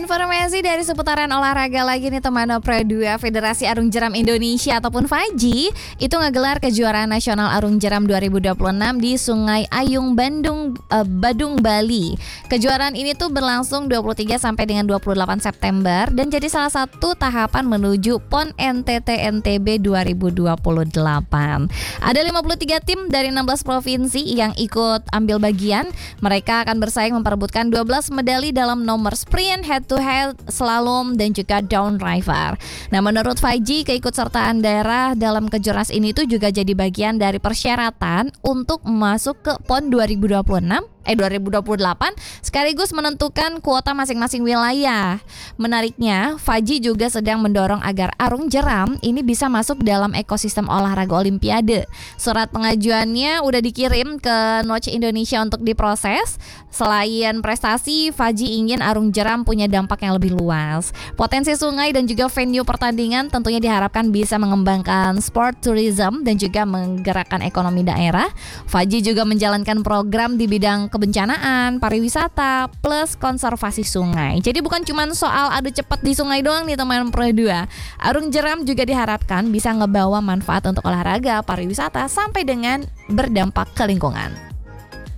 Informasi dari seputaran olahraga lagi nih teman Pro 2. Federasi Arung Jeram Indonesia ataupun FAJI itu ngegelar kejuaraan nasional Arung Jeram 2026 di Sungai Ayung Badung, Bali. Kejuaraan ini tuh berlangsung 23 sampai dengan 28 September dan jadi salah satu tahapan menuju PON NTT NTB 2028. Ada 53 tim dari 16 provinsi yang ikut ambil bagian. Mereka akan bersaing memperebutkan 12 medali dalam nomor sprint, head to head, slalom, dan juga downriver. Nah, menurut FAJI, keikutsertaan daerah dalam kejuaraan ini tuh juga jadi bagian dari persyaratan untuk masuk ke PON 2028 sekaligus menentukan kuota masing-masing wilayah. Menariknya, FAJI juga sedang mendorong agar Arung Jeram ini bisa masuk dalam ekosistem olahraga Olimpiade. Surat pengajuannya udah dikirim ke NOC Indonesia untuk diproses. Selain prestasi, FAJI ingin Arung Jeram punya dampak yang lebih luas. Potensi sungai dan juga venue pertandingan tentunya diharapkan bisa mengembangkan sport tourism dan juga menggerakkan ekonomi daerah. FAJI juga menjalankan program di bidang kebencanaan, pariwisata, plus konservasi sungai. Jadi bukan cuma soal adu cepat di sungai doang nih teman Pro 2. Arung Jeram juga diharapkan bisa ngebawa manfaat untuk olahraga, pariwisata, sampai dengan berdampak ke lingkungan.